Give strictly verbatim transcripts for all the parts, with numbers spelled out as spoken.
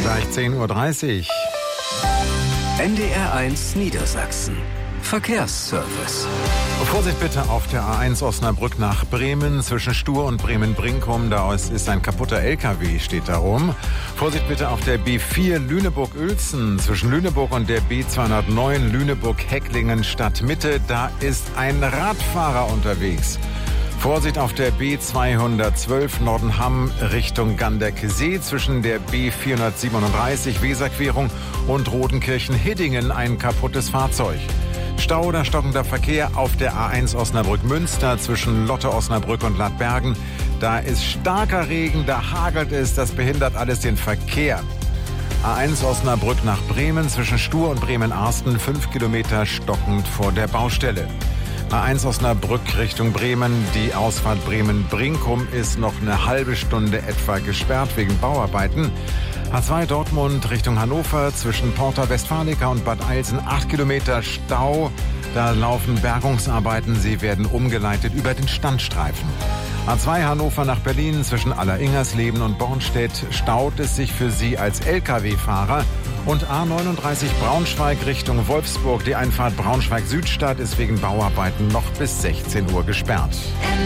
Gleich zehn Uhr dreißig. N D R eins Niedersachsen. Verkehrsservice. Vorsicht bitte auf der A eins Osnabrück nach Bremen zwischen Stur und Bremen-Brinkum. Da ist ein kaputter L K W, steht da rum. Vorsicht bitte auf der B vier Lüneburg-Uelzen zwischen Lüneburg und der B zweihundertneun Lüneburg-Hecklingen Stadtmitte. Da ist ein Radfahrer unterwegs. Vorsicht auf der B zweihundertzwölf Nordenham Richtung Ganderkesee zwischen der B vierhundertsiebenunddreißig Weserquerung und Rodenkirchen-Hiddingen ein kaputtes Fahrzeug. Stau oder stockender Verkehr auf der A eins Osnabrück-Münster zwischen Lotte Osnabrück und Ladbergen. Da ist starker Regen, da hagelt es, das behindert alles den Verkehr. A eins Osnabrück nach Bremen zwischen Stur und Bremen-Arsten, fünf Kilometer stockend vor der Baustelle. A eins Osnabrück Richtung Bremen, die Ausfahrt Bremen-Brinkum ist noch eine halbe Stunde etwa gesperrt wegen Bauarbeiten. A zwei Dortmund Richtung Hannover zwischen Porta Westfalica und Bad Eilsen, acht Kilometer Stau. Da laufen Bergungsarbeiten, sie werden umgeleitet über den Standstreifen. A zwei Hannover nach Berlin zwischen Alleringhersleben und Bornstedt staut es sich für Sie als L K W-Fahrer. Und A neununddreißig Braunschweig Richtung Wolfsburg, die Einfahrt Braunschweig-Südstadt ist wegen Bauarbeiten noch bis sechzehn Uhr gesperrt.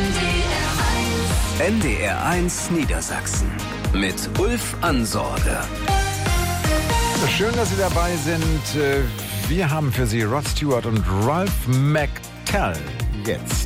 N D R eins Niedersachsen mit Ulf Ansorge. Schön, dass Sie dabei sind. Wir haben für Sie Rod Stewart und Ralph McTell jetzt.